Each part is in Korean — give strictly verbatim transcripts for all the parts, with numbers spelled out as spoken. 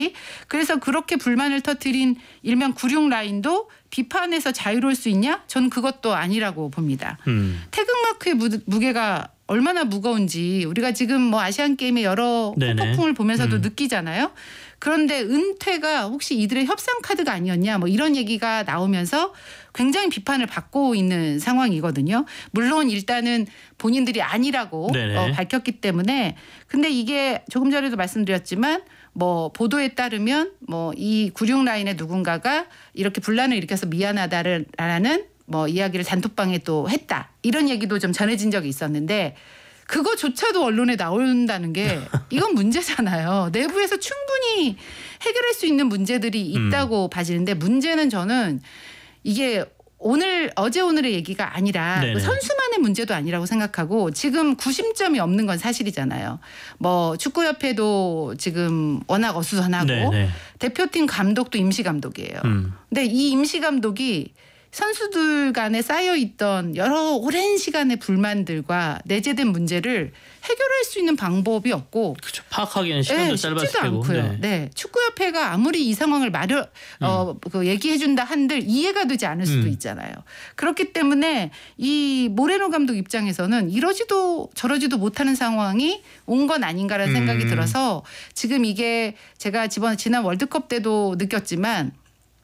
그래서 그렇게 불만을 터뜨린 일명 구육 라인도 비판에서 자유로울 수 있냐? 전 그것도 아니라고 봅니다. 음. 태극마크의 무, 무게가 얼마나 무거운지 우리가 지금 뭐 아시안게임의 여러 폭풍을 보면서도 음. 느끼잖아요. 그런데 은퇴가 혹시 이들의 협상 카드가 아니었냐 뭐 이런 얘기가 나오면서 굉장히 비판을 받고 있는 상황이거든요. 물론 일단은 본인들이 아니라고 어, 밝혔기 때문에 근데 이게 조금 전에도 말씀드렸지만 뭐 보도에 따르면 뭐 이 구육 라인의 누군가가 이렇게 분란을 일으켜서 미안하다라는 뭐 이야기를 단톡방에 또 했다. 이런 얘기도 좀 전해진 적이 있었는데 그거조차도 언론에 나온다는 게 이건 문제잖아요. 내부에서 충분히 해결할 수 있는 문제들이 있다고 음. 봐지는데 문제는 저는 이게 오늘 어제 오늘의 얘기가 아니라 그 선수만의 문제도 아니라고 생각하고 지금 구심점이 없는 건 사실이잖아요. 뭐 축구협회도 지금 워낙 어수선하고 네네. 대표팀 감독도 임시 감독이에요. 음. 근데 이 임시 감독이 선수들 간에 쌓여있던 여러 오랜 시간의 불만들과 내재된 문제를 해결할 수 있는 방법이 없고 그렇죠. 파악하기에는 시간도 네, 짧았을 쉽지도 테고. 않고요. 네. 네. 축구협회가 아무리 이 상황을 마련, 음. 어, 그 얘기해준다 한들 이해가 되지 않을 수도 음. 있잖아요. 그렇기 때문에 이 모레노 감독 입장에서는 이러지도 저러지도 못하는 상황이 온 건 아닌가라는 생각이 음. 들어서 지금 이게 제가 지난, 지난 월드컵 때도 느꼈지만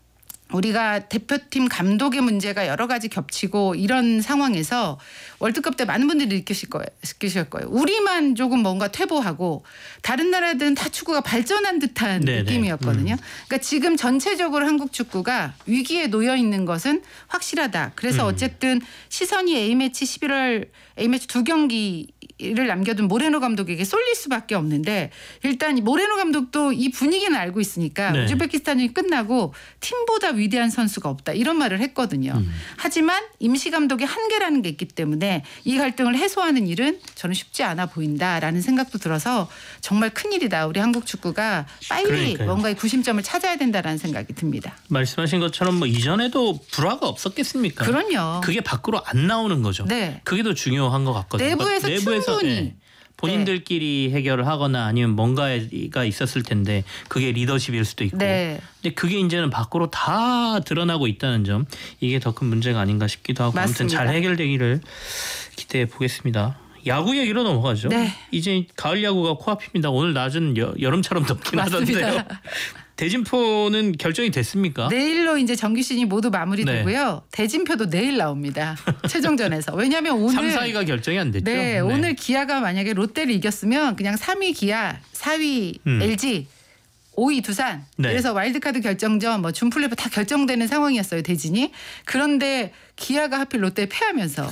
우리가 대표팀 감독의 문제가 여러 가지 겹치고 이런 상황에서 월드컵 때 많은 분들이 느끼실 거예요. 느끼실 거예요. 우리만 조금 뭔가 퇴보하고 다른 나라들은 다 축구가 발전한 듯한 네네. 느낌이었거든요. 음. 그러니까 지금 전체적으로 한국 축구가 위기에 놓여 있는 것은 확실하다. 그래서 음. 어쨌든 시선이 A매치 십일월 A매치 두 경기를 남겨둔 모레노 감독에게 쏠릴 수밖에 없는데 일단 모레노 감독도 이 분위기는 알고 있으니까 네. 우즈베키스탄이 끝나고 팀보다 위대한 선수가 없다 이런 말을 했거든요. 음. 하지만 임시 감독의 한계라는 게 있기 때문에 이 갈등을 해소하는 일은 저는 쉽지 않아 보인다라는 생각도 들어서 정말 큰일이다. 우리 한국 축구가 빨리 그러니까요. 뭔가의 구심점을 찾아야 된다라는 생각이 듭니다. 말씀하신 것처럼 뭐 이전에도 불화가 없었겠습니까? 그럼요. 그게 밖으로 안 나오는 거죠. 네. 그게 더 중요한 것 같거든요. 내부에서, 내부에서 충분히. 네. 본인들끼리 해결을 하거나 아니면 뭔가가 있었을 텐데 그게 리더십일 수도 있고. 네. 근데 그게 이제는 밖으로 다 드러나고 있다는 점 이게 더 큰 문제가 아닌가 싶기도 하고 맞습니다. 아무튼 잘 해결되기를 기대해 보겠습니다. 야구 얘기로 넘어가죠. 네. 이제 가을 야구가 코앞입니다. 오늘 낮은 여, 여름처럼 덥긴 하던데요. 대진표는 결정이 됐습니까? 내일로 이제 정규 시즌이 모두 마무리되고요. 네. 대진표도 내일 나옵니다. 최종전에서. 왜냐하면 오늘 삼, 사 위가 결정이 안 됐죠. 네, 네. 오늘 기아가 만약에 롯데를 이겼으면 그냥 삼 위 기아, 사 위 음. 엘지, 오 위 두산. 네. 그래서 와일드카드 결정전, 뭐 준플레이오프 다 결정되는 상황이었어요. 대진이. 그런데 기아가 하필 롯데에 패하면서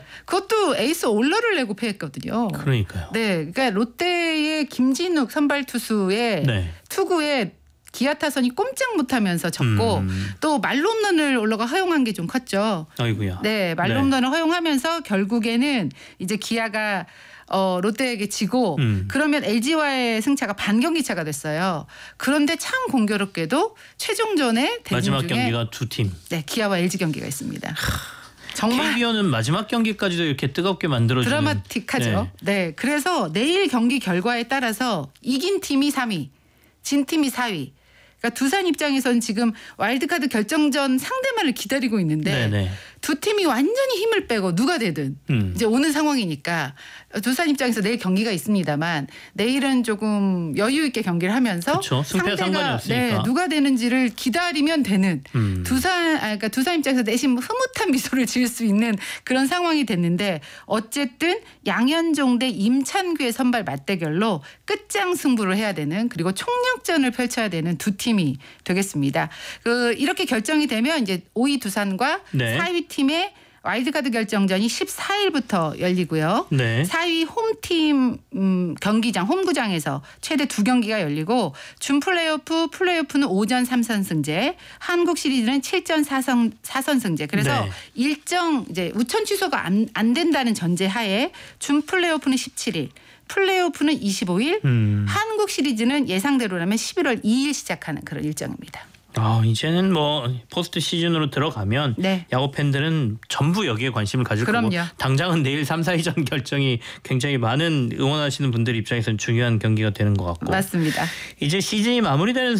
그것도 에이스 올러를 내고 패했거든요. 그러니까요. 네, 그러니까 롯데의 김진욱 선발 투수의 네. 투구에 기아 타선이 꼼짝 못하면서 졌고 음. 또 말로 홈런을 올러가 허용한 게 좀 컸죠. 아이고야. 네, 말로 네. 홈런을 허용하면서 결국에는 이제 기아가 어, 롯데에게 지고 음. 그러면 엘지와의 승차가 반 경기 차가 됐어요. 그런데 참 공교롭게도 최종전에 마지막 중에 경기가 두 팀. 네, 기아와 엘지 경기가 있습니다. 정말 케이비오는 마지막 경기까지도 이렇게 뜨겁게 만들어주는. 드라마틱하죠. 네. 네, 그래서 내일 경기 결과에 따라서 이긴 팀이 삼 위, 진 팀이 사 위. 그러니까 두산 입장에서는 지금 와일드카드 결정전 상대만을 기다리고 있는데 네네. 두 팀이 완전히 힘을 빼고 누가 되든 음. 이제 오는 상황이니까 두산 입장에서 내일 경기가 있습니다만 내일은 조금 여유 있게 경기를 하면서 그쵸. 승패 상관이 없으니까 네, 누가 되는지를 기다리면 되는 음. 두산 아, 그러니까 두산 입장에서 내심 흐뭇한 미소를 지을 수 있는 그런 상황이 됐는데 어쨌든 양현종 대 임찬규의 선발 맞대결로 끝장 승부를 해야 되는 그리고 총력전을 펼쳐야 되는 두 팀이 되겠습니다. 그 이렇게 결정이 되면 이제 오 위 두산과 네. 사 위 팀의 와일드카드 결정전이 십사 일부터 열리고요. 네. 사 위 홈팀 음, 경기장 홈구장에서 최대 두 경기가 열리고 준 플레이오프 플레이오프는 오 전 삼 선승제, 한국 시리즈는 칠 전 사 선, 사 선승제. 그래서 네. 일정 이제 우천 취소가 안, 안 된다는 전제하에 준 플레이오프는 십칠 일, 플레이오프는 이십오 일, 음. 한국 시리즈는 예상대로라면 십일월 이 일 시작하는 그런 일정입니다. 아, 이제는 뭐 포스트 시즌으로 들어가면 네. 야구 팬들은 전부 여기에 관심을 가질 그럼요. 거고 당장은 내일 삼, 사위전 결정이 굉장히 많은 응원하시는 분들 입장에서는 중요한 경기가 되는 것 같고 맞습니다. 이제 시즌이 마무리되는